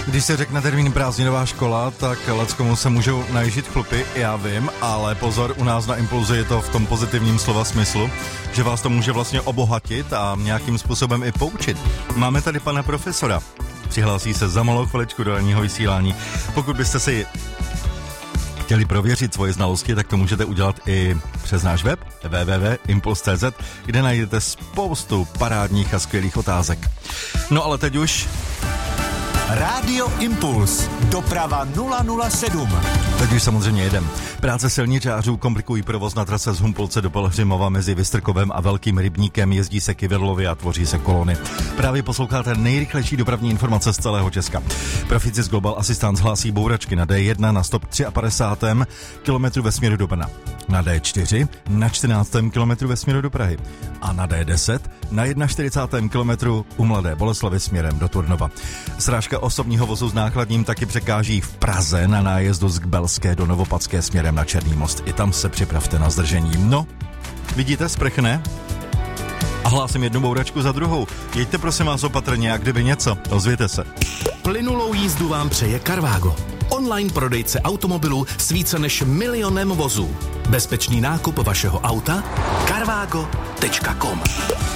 Když se řekne termín prázdninová škola, tak leckomu se můžou najížit chlupy, já vím, ale pozor, u nás na Impulzu je to v tom pozitivním slova smyslu, že vás to může vlastně obohatit a nějakým způsobem i poučit. Máme tady pana profesora. Přihlásí se za malou chviličku do ranního vysílání. Pokud byste si chtěli prověřit svoje znalosti, tak to můžete udělat i přes náš web www.impuls.cz, kde najdete spoustu parádních a skvělých otázek. No ale teď už Rádio Impuls. Doprava 007. Teď už samozřejmě jedem. Práce silničářů komplikují provoz na trase z Humpolce do Pelhřimova mezi Vystrkovem a Velkým Rybníkem. Jezdí se kyvedlově a tvoří se kolony. Právě posloucháte nejrychlejší dopravní informace z celého Česka. Proficis Global Assistance hlásí bouračky na D1 na stop 53. kilometru ve směru do Brna. Na D4 na 14. kilometru ve směru do Prahy. A na D10 na 41. kilometru u Mladé Boleslavi směrem do Turnova. Srážka osobního vozu s nákladním taky překáží v Praze na nájezdu z Kbelské do Novopadské směrem na Černý most. I tam se připravte na zdržení. No, vidíte, sprchne? A hlásím jednu bouračku za druhou. Jeďte prosím vás opatrně, a kdyby něco, ozvěte se. Plynulou jízdu vám přeje Carvago. Online prodejce automobilů s více než 1 milionem vozů. Bezpečný nákup vašeho auta? carvago.com